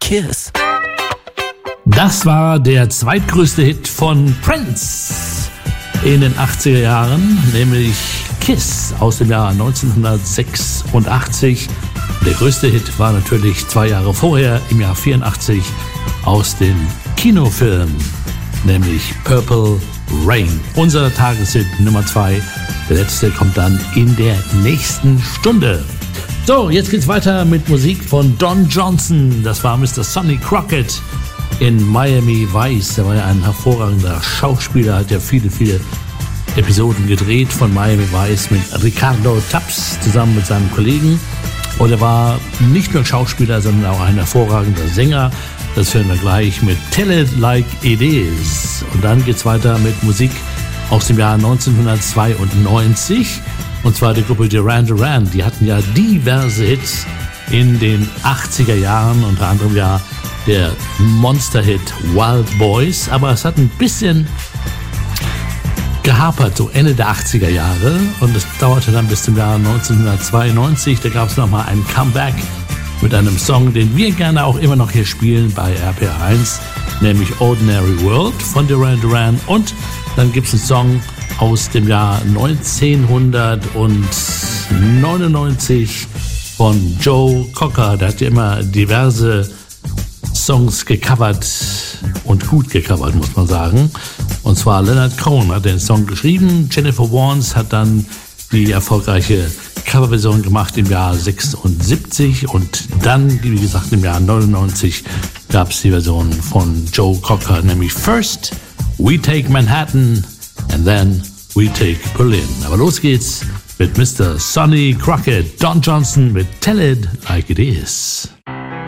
Kiss. Das war der zweitgrößte Hit von Prince in den 80er Jahren, nämlich Kiss aus dem Jahr 1986. Der größte Hit war natürlich 2 Jahre vorher, im Jahr 84, aus dem Kinofilm, nämlich Purple Rain. Unser Tageshit Nummer 2. Der letzte kommt dann in der nächsten Stunde. So, jetzt geht's weiter mit Musik von Don Johnson. Das war Mr. Sonny Crockett in Miami Vice. Der war ja ein hervorragender Schauspieler, hat ja viele Episoden gedreht von Miami Vice mit Ricardo Tubbs zusammen mit seinem Kollegen. Und er war nicht nur Schauspieler, sondern auch ein hervorragender Sänger. Das hören wir gleich mit Tell It Like It Is. Und dann geht's weiter mit Musik aus dem Jahr 1992. Und zwar die Gruppe Duran Duran. Die hatten ja diverse Hits in den 80er Jahren, unter anderem ja der Monster-Hit Wild Boys. Aber es hat ein bisschen gehapert, so Ende der 80er Jahre. Und es dauerte dann bis zum Jahr 1992. Da gab es nochmal ein Comeback mit einem Song, den wir gerne auch immer noch hier spielen bei RPR1, nämlich Ordinary World von Duran Duran. Und dann gibt es einen Song aus dem Jahr 1999 von Joe Cocker. Der hat ja immer diverse Songs gecovert und gut gecovert, muss man sagen. Und zwar Leonard Cohen hat den Song geschrieben. Jennifer Warnes hat dann die erfolgreiche Coverversion gemacht im Jahr 76 und dann, wie gesagt, im Jahr 99 gab es die Version von Joe Cocker, nämlich First We Take Manhattan and then we take Berlin. Aber los geht's mit Mr. Sonny Crockett, Don Johnson mit Tell It Like It Is.